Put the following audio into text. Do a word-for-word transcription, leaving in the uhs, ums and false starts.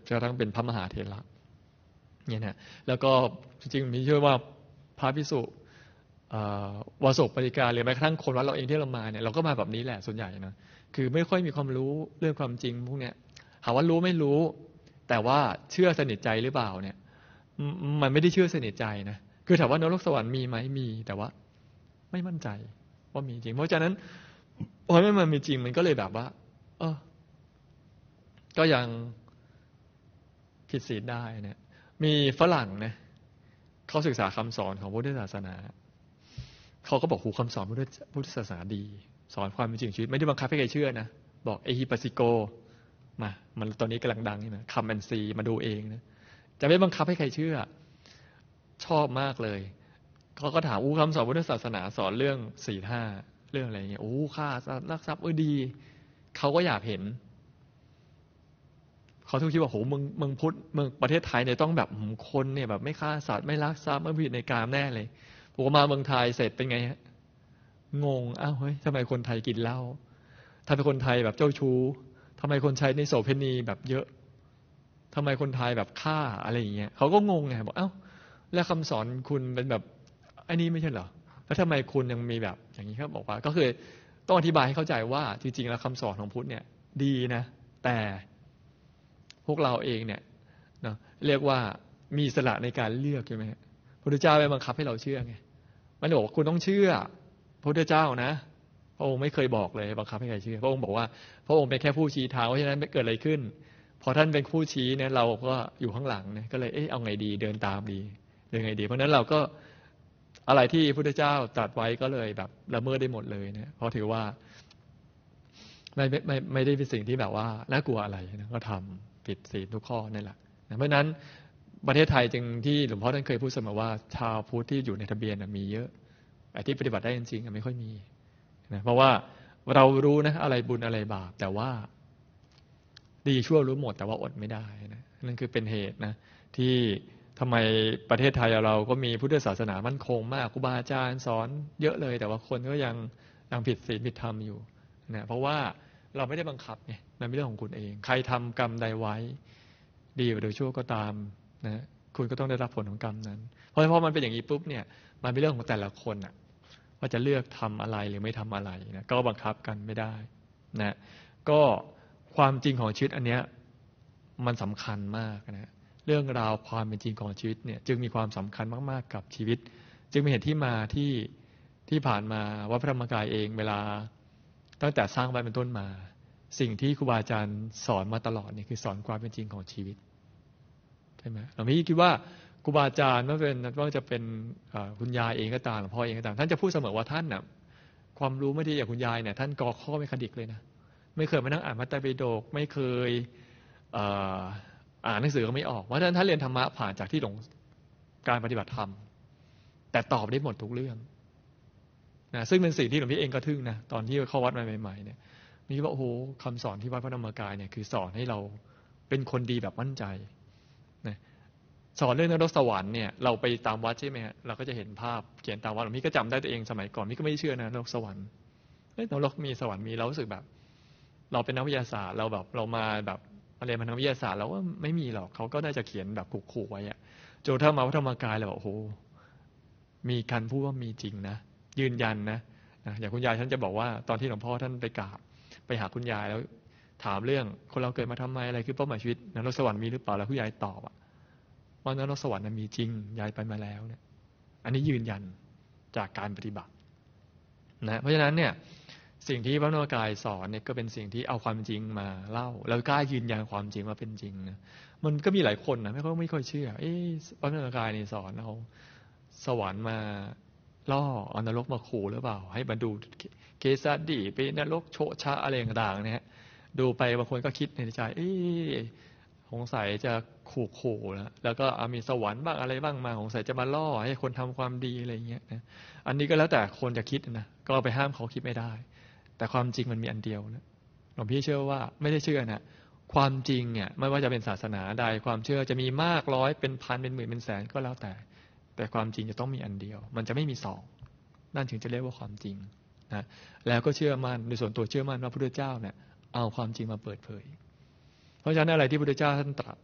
จนกระทั่งเป็นพระมหาเถระเนี่ยนะแล้วก็จริงๆมีเชื่อว่าพระภิกษุวสกปริกาหรือแม้กระทั่งคนวัดเราเองที่เรามาเนี่ยเราก็มาแบบนี้แหละส่วนใหญ่นะคือไม่ค่อยมีความรู้เรื่องความจริงพวกเนี้ยหาว่ารู้ไม่รู้แต่ว่าเชื่อสนิทใจหรือเปล่าเนี่ยมันไม่ได้เชื่อสนิทใจนะคือถามว่านรกสวรรค์มีไหมมีแต่ว่าไม่มั่นใจว่ามีจริงเพราะฉะนั้นพอไม่มันมีจริงมันก็เลยแบบว่าเออก็ยังผิดศีลได้นะมีฝรั่งนะเขาศึกษาคำสอนของพุทธศาสนาเขาก็บอกหูคำสอนพุทธพุทธศาสนาดีสอนความเป็นจริงชีวิตไม่ได้บังคับให้ใครเชื่อนะบอกเอฮิปัสสิโกมามันตอนนี้กำลังดังใช่ไหมคัมแอนซีมาดูเองนะจะไม่บังคับให้ใครเชื่อชอบมากเลยเขาก็ถามอู้คำสอนพุทธศาสนาสอนเรื่องสี่ห้าเรื่องอะไรเงี้ยโอ้ฆ่าลักทรัพย์เออดีเขาก็อยากเห็นเขาทุกคิดว่าโหมึงมึงพุทธมึงประเทศไทยเนี่ยต้องแบบคนเนี่ยแบบไม่ฆ่าสัตว์ไม่ลักทรัพย์ไม่ผิดในกามแน่เลยผมมาเมืองไทยเสร็จเป็นไงฮะงงอ้าวเฮ้ยทำไมคนไทยกินเหล้าทำไมคนไทยแบบเจ้าชู้ทำไมคนใช้ในโสเภณีแบบเยอะทำไมคนไทยแบบฆ่าอะไรอย่างเงี้ยเขาก็งงไงบอกเอ้าแล้วคำสอนคุณเป็นแบบไอ้นี่ไม่ใช่เหรอแล้วทำไมคุณยังมีแบบอย่างนี้ครับบอกว่าก็คือต้องอธิบายให้เข้าใจว่าจริงๆแล้วคำสอนของพุทธเนี่ยดีนะแต่พวกเราเองเนี่ยเนาะเรียกว่ามีอิสระในการเลือกใช่ไหมพระพุทธเจ้าไม่บังคับให้เราเชื่อไงไม่ได้บอกว่าคุณต้องเชื่อพระพุทธเจ้านะพระองค์ไม่เคยบอกเลยบังคับให้ใครเชื่อพระองค์บอกว่าพระองค์เป็นแค่ผู้ชี้ทางเพราะฉะนั้นไม่เกิดอะไรขึ้นพอท่านเป็นผู้ชี้เนี่ยเราก็อยู่ข้างหลังเนี่ยก็เลยเอ๊ะเอาไงดีเดินตามดีเดินไงดีเพราะนั้นเราก็อะไรที่พระพุทธเจ้าตรัสไว้ก็เลยแบบละเมิดได้หมดเลยเนี่ยเพราะถือว่าไม่ไม่ไม่ไม่ได้เป็นสิ่งที่แบบว่าน่ากลัวอะไรนะก็ทำผิดศีลทุกข้อนั่นแหละเพราะนั้นประเทศไทยจึงที่หลวงพ่อท่านเคยพูดเสมอว่าชาวพุทธที่อยู่ในทะเบียนมีเยอะแต่ที่ปฏิบัติได้จริงๆไม่ค่อยมีนะเพราะว่าเรารู้นะอะไรบุญอะไรบาปแต่ว่าดีชั่วรู้หมดแต่ว่าอดไม่ได้นะนั่นคือเป็นเหตุนะที่ทำไมประเทศไทยเราก็มีพุทธศาสนามั่นคงมากครูบาอาจารย์สอนเยอะเลยแต่ว่าคนก็ยังยังผิดศีลผิดธรรมอยู่นะเพราะว่าเราไม่ได้บังคับไงมันเป็นเรื่องของคุณเองใครทำกรรมใดไว้ดีหรือชั่วก็ตามนะคุณก็ต้องได้รับผลของกรรมนั้นเพราะพอมันเป็นอย่างนี้ปุ๊บเนี่ยมันเป็นเรื่องของแต่ละคนอ่ะว่าจะเลือกทำอะไรหรือไม่ทำอะไรนะก็บังคับกันไม่ได้นะก็ความจริงของชีวิตอันเนี้ยมันสำคัญมากนะเรื่องราวความเป็นจริงของชีวิตเนี่ยจึงมีความสำคัญมากๆกับชีวิตจึงเป็นเหตุที่มาที่ที่ผ่านมาวัดพระธรรมกายเองเวลาตั้งแต่สร้างวัดเป็นต้นมาสิ่งที่ครูบาอาจารย์สอนมาตลอดเนี่ยคือสอนความเป็นจริงของชีวิตใช่ไหมหลวงพี่คิดว่าครูบาอาจารย์ไม่เป็นว่าจะเป็นคุณยายเองก็ตามหลวงพ่อเองก็ตามท่านจะพูดเสมอว่าท่านน่ะความรู้ไม่ดีอย่างคุณยายเนี่ยท่านกอข้อไม่ขดิกเลยนะไม่เคยมานั่งอ่านมัตตปิฎกไม่เคยอ่านหนังสือก็ไม่ออกเพราะฉะนั้นท่านเรียนธรรมะผ่านจากที่หลงการปฏิบัติธรรมแต่ตอบได้หมดทุกเรื่องนะซึ่งเป็นสิ่งที่หลวงพี่เองก็ทึ่งนะตอนที่เข้าวัดใหม่ๆเนี่ยมีว่าโอ้โหคำสอนที่วัดพระธรรมกายเนี่ยคือสอนให้เราเป็นคนดีแบบมั่นใจนะสอนเรื่องนรกสวรรค์เนี่ยเราไปตามวัดใช่ไหมฮะเราก็จะเห็นภาพเขียนตามวัดหลวงพี่ก็จำได้ตัวเองสมัยก่อนพี่ก็ไม่เชื่อนะนรกสวรรค์เฮ้ยนรกมีสวรรค์มีเรารู้สึกแบบเราเป็นนักวิทยาศาสตร์เราแบบเรามาแบบเรียนมาทางวิทยาศาสตร์เราว่าไม่มีหรอกเขาก็น่าจะเขียนแบบขู่ๆไว้อะจนถ้ามาพระธรรมกายเราบอกโอ้โหมีการพูดว่ามีจริงนะยืนยันนะอย่างคุณยายท่านจะบอกว่าตอนที่หลวงพ่อท่านไปกราบไปหาคุณยายแล้วถามเรื่องคนเราเกิดมาทำไมอะไรคือเป้าหมายชีวิตนรกสวรรค์มีหรือเปล่าแล้วคุณยายตอบว่านรกสวรรค์มีจริงยายไปมาแล้วเนี่ยอันนี้ยืนยันจากการปฏิบัตินะเพราะฉะนั้นเนี่ยสิ่งที่พระนวากายสอนเนี่ยก็เป็นสิ่งที่เอาความจริงมาเล่าแล้วกล้ายืนยันความจริงว่าเป็นจริงนะมันก็มีหลายคนนะไม่ค่อยไม่ค่อยเชื่อเอ๊ะพระนวากายนี่สอนเอาสวรรค์มาล่อเอานรกมาขู่หรือเปล่าให้มาดูเคสดีไปนรกโชชะอะไรต่างๆเนี่ยดูไปบางคนก็คิดในใจเอ๊ะสงสัยจะขู่ขู่แล้วแล้วก็มีสวรรค์บ้างอะไรบ้างมาสงสัยจะมาล่อให้คนทำความดีอะไรเงี้ยนะอันนี้ก็แล้วแต่คนจะคิดนะก็ไปห้ามเขาคิดไม่ได้แต่ความจริงมันมีอันเดียวนะหลวงพี่เชื่อว่าไม่ได้เชื่อนะความจริงเนี่ยไม่ว่าจะเป็นศาสนาใดความเชื่อจะมีมากร้อยเป็นพันเป็นหมื่นเป็นแสนก็แล้วแต่แต่ความจริงจะต้องมีอันเดียวมันจะไม่มีสองนั่นถึงจะเรียกว่าความจริงนะแล้วก็เชื่อมั่นในส่วนตัวเชื่อมั่นว่าพระพุทธเจ้าเนี่ยเอาความจริงมาเปิดเผยเพราะฉะนั้นอะไรที่พระพุทธเจ้าท่านตรัส